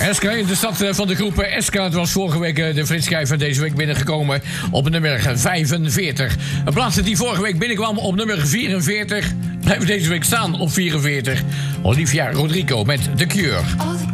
Eska in de stad van de groep Eska. Het was vorige week de Frits van deze week binnengekomen op nummer 45. Een plaats die vorige week binnenkwam op nummer 44... blijft deze week staan op 44. Olivia Rodrigo met The Cure.